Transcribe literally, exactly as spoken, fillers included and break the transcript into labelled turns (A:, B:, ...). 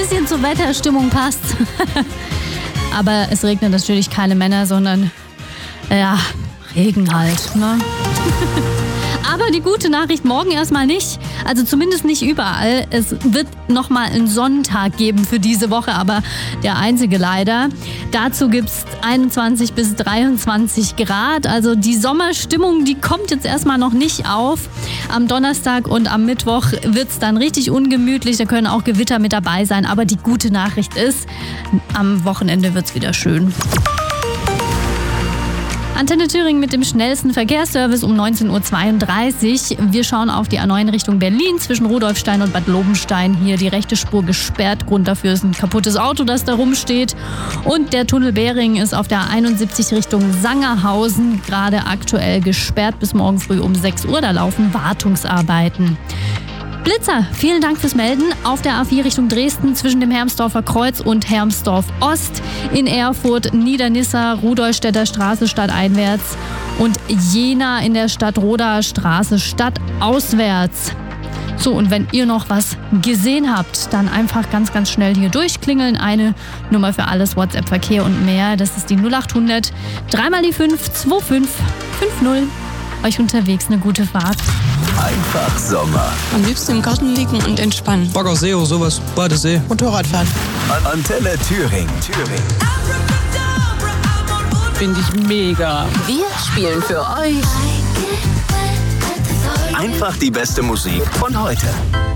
A: bisschen zur Wetterstimmung passt. Aber es regnet natürlich keine Männer, sondern ja, Regen halt, ne? Aber die gute Nachricht, morgen erstmal nicht. Also zumindest nicht überall. Es wird nochmal einen Sonnentag geben für diese Woche, aber der einzige leider. Dazu gibt es einundzwanzig bis dreiundzwanzig Grad. Also die Sommerstimmung, die kommt jetzt erstmal noch nicht auf. Am Donnerstag und am Mittwoch wird es dann richtig ungemütlich. Da können auch Gewitter mit dabei sein. Aber die gute Nachricht ist, am Wochenende wird es wieder schön. Antenne Thüringen mit dem schnellsten Verkehrsservice um neunzehn Uhr zweiunddreißig. Wir schauen auf die A neun Richtung Berlin zwischen Rudolfstein und Bad Lobenstein. Hier die rechte Spur gesperrt. Grund dafür ist ein kaputtes Auto, das da rumsteht. Und der Tunnel Behring ist auf der A einundsiebzig Richtung Sangerhausen gerade aktuell gesperrt bis morgen früh um sechs Uhr. Da laufen Wartungsarbeiten. Blitzer, vielen Dank fürs Melden. Auf der A vier Richtung Dresden zwischen dem Hermsdorfer Kreuz und Hermsdorf Ost. In Erfurt, Niedernissa, Rudolstädter Straße stadteinwärts und Jena in der Stadt Roda Straße stadtauswärts. So, und wenn ihr noch was gesehen habt, dann einfach ganz, ganz schnell hier durchklingeln. Eine Nummer für alles, WhatsApp, Verkehr und mehr. Das ist die null acht hundert, dreimal die fünf, zwei fünf fünf null. Euch unterwegs eine gute Fahrt.
B: Einfach Sommer.
C: Am liebsten im Garten liegen und entspannen.
D: Baggersee oder sowas, Badesee.
E: Motorradfahren.
B: Antenne Thüringen. Thüringen.
E: Finde ich mega.
F: Wir spielen für euch
B: Einfach die beste Musik von heute.